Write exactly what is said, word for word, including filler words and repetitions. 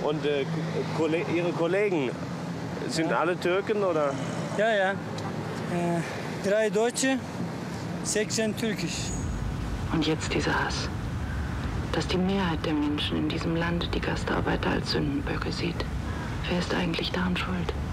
Und äh, Kolle Ihre Kollegen, sind Ja. alle Türken oder? Ja, ja. Äh, drei Deutsche, sechzehn Türkisch. Und jetzt dieser Hass. Dass die Mehrheit der Menschen in diesem Land die Gastarbeiter als Sündenböcke sieht. Wer ist eigentlich daran schuld?